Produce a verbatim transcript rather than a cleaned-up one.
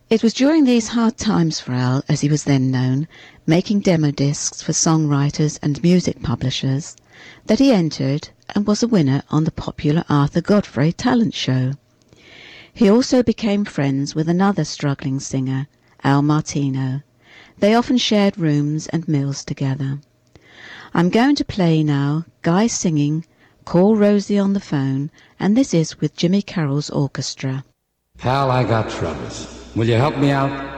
It was during these hard times for Al, as he was then known, making demo discs for songwriters and music publishers, that he entered and was a winner on the popular Arthur Godfrey talent show. He also became friends with another struggling singer, Al Martino. They often shared rooms and meals together. I'm going to play now Guy singing Call Rosie on the Phone, and this is with Jimmy Carroll's orchestra. Pal, I got troubles. Will you help me out?